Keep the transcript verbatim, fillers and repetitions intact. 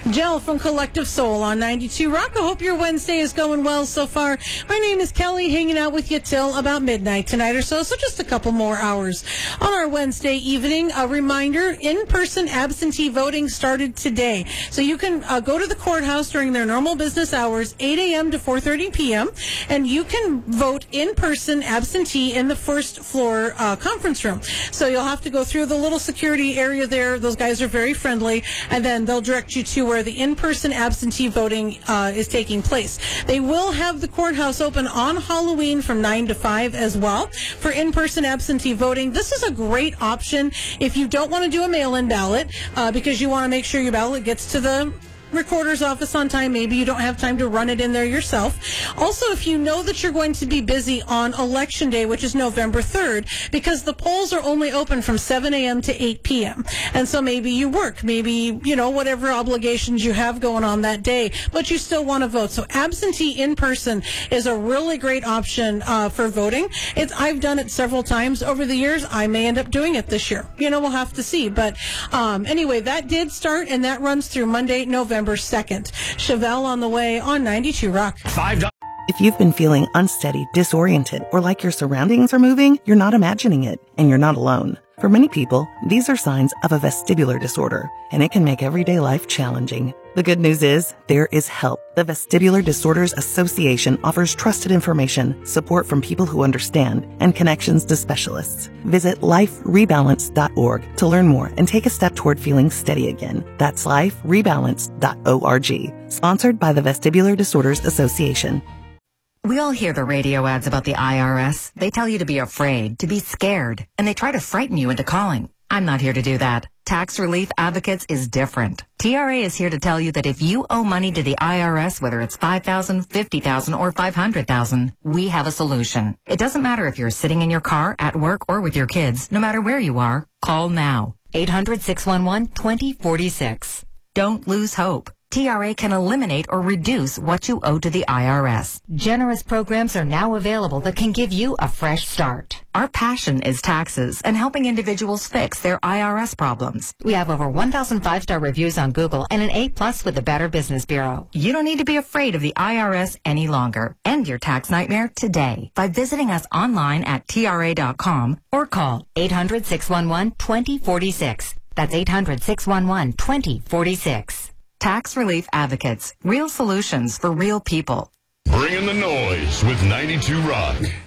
Jill from Collective Soul on ninety-two Rock. I hope your Wednesday is going well so far. My name is Kelly, hanging out with you till about midnight tonight or so, so just a couple more hours on our Wednesday evening. A reminder, in-person absentee voting started today. So you can uh, go to the courthouse during their normal business hours, eight a.m. to four thirty p.m., and you can vote in-person absentee in the first floor uh, conference room. So you'll have to go through the little security area there. Those guys are very friendly, and then they'll direct you to where the in-person absentee voting uh, is taking place. They will have the courthouse open on Halloween from nine to five as well for in-person absentee voting. This is a great option if you don't want to do a mail-in ballot uh, because you want to make sure your ballot gets to the recorder's office on time. Maybe you don't have time to run it in there yourself. Also, if you know that you're going to be busy on Election Day, which is November third, because the polls are only open from seven a.m. to eight p.m. And so maybe you work, maybe, you know, whatever obligations you have going on that day, but you still want to vote. So absentee in person is a really great option uh, for voting. It's, I've done it several times over the years. I may end up doing it this year. You know, we'll have to see. But um, anyway, that did start, and that runs through Monday, November second. Chevelle on the way on ninety-two Rock. Five dollars. If you've been feeling unsteady, disoriented, or like your surroundings are moving, you're not imagining it, and you're not alone. For many people, these are signs of a vestibular disorder, and it can make everyday life challenging. The good news is, there is help. The Vestibular Disorders Association offers trusted information, support from people who understand, and connections to specialists. Visit life rebalance dot org to learn more and take a step toward feeling steady again. That's life rebalance dot org. Sponsored by the Vestibular Disorders Association. We all hear the radio ads about the I R S. They tell you to be afraid, to be scared, and they try to frighten you into calling. I'm not here to do that. Tax Relief Advocates is different. T R A is here to tell you that if you owe money to the I R S, whether it's five thousand dollars, fifty thousand dollars, or five hundred thousand dollars, we have a solution. It doesn't matter if you're sitting in your car, at work, or with your kids. No matter where you are, call now. eight hundred, six one one, two zero four six. Don't lose hope. T R A can eliminate or reduce what you owe to the I R S. Generous programs are now available that can give you a fresh start. Our passion is taxes and helping individuals fix their I R S problems. We have over one thousand five-star reviews on Google and an A plus with the Better Business Bureau. You don't need to be afraid of the I R S any longer. End your tax nightmare today by visiting us online at T R A dot com or call eight hundred, six one one, two zero four six. That's eight hundred, six one one, two zero four six. Tax Relief Advocates. Real solutions for real people. Bring in the noise with ninety-two Rock.